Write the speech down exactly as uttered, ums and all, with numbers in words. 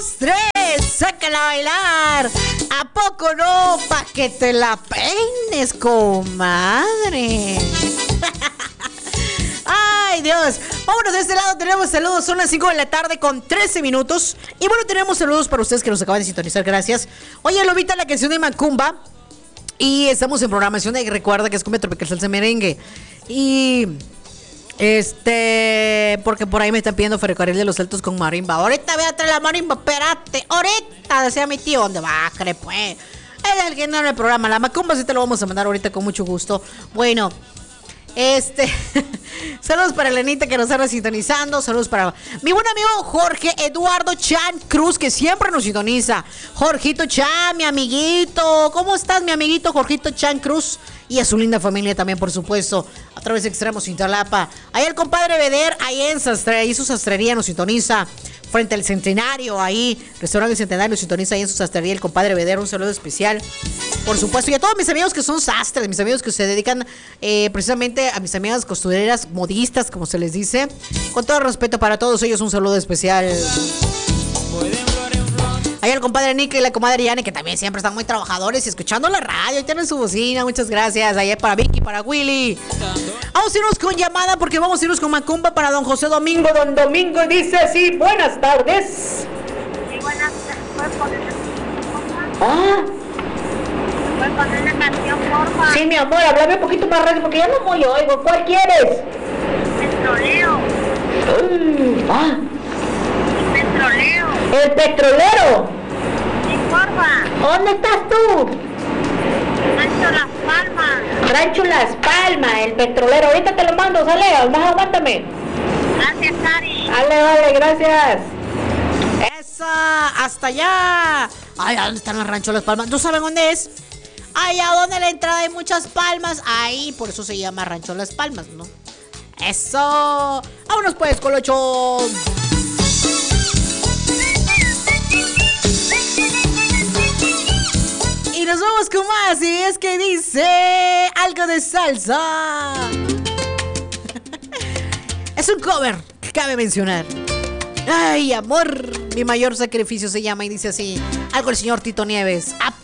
Tres, sácala a bailar. ¿A poco no? Pa' que te la peines, comadre. Ay, Dios. Vámonos de este lado. Tenemos saludos. Son las cinco de la tarde con trece minutos. Y bueno, tenemos saludos para ustedes que nos acaban de sintonizar. Gracias. Oye, Lobita, la canción de Macumba. Y estamos en programación de recuerda que es cumbia tropical, salsa, merengue. Y este, porque por ahí me están pidiendo ferrocarril de los Altos con marimba. Ahorita voy a traer la marimba, espérate. Ahorita, decía mi tío, ¿dónde va, cree, pues? Es el que no en el programa. La Macumba sí te lo vamos a mandar ahorita con mucho gusto. Bueno, este, saludos para Elenita que nos está sintonizando. Saludos para mi buen amigo Jorge Eduardo Chan Cruz, que siempre nos sintoniza. Jorgito Chan, mi amiguito. ¿Cómo estás, mi amiguito Jorgito Chan Cruz? Y a su linda familia también, por supuesto, a través de Extremos Cintalapa. Ahí el compadre Beder, ahí en Sastre, ahí su sastrería nos sintoniza. Frente al Centenario, ahí, Restaurante Centenario, sintoniza ahí en su sastrería el compadre Beder. Un saludo especial, por supuesto. Y a todos mis amigos que son sastres, mis amigos que se dedican eh, precisamente a mis amigas costureras, modistas, como se les dice. Con todo respeto para todos ellos, un saludo especial. Ahí el compadre Nick y la comadre Yane, que también siempre están muy trabajadores y escuchando la radio y tienen su bocina. Muchas gracias. Ahí para Vicky, para Willy. Vamos a irnos con llamada porque vamos a irnos con Macumba para don José Domingo. Don Domingo dice así, buenas tardes. Sí, buenas tardes. Ah. ¿Puedes poner una canción, porfa? Sí, mi amor, háblame un poquito más rápido porque ya no muy oigo. ¿Cuál quieres? Petroleo. Uh, ah. Petroleo. El petrolero. Sí, porfa. ¿Dónde estás tú? Rancho Las Palmas. Rancho Las Palmas, el petrolero. Ahorita te lo mando, sale, más aguántame. Gracias, Cari. Vale, vale, gracias. Esa, hasta allá. Ay, ¿a dónde están los Ranchos Las Palmas? ¿Tú sabes dónde es? Allá donde la entrada hay muchas palmas. Ahí, por eso se llama Rancho Las Palmas, ¿no? Eso. Vámonos pues, Colocho. Y nos vamos con más, y es que dice algo de salsa. Es un cover, cabe mencionar. Ay, amor, mi mayor sacrificio se llama y dice así. Algo del señor Tito Nieves. ¡A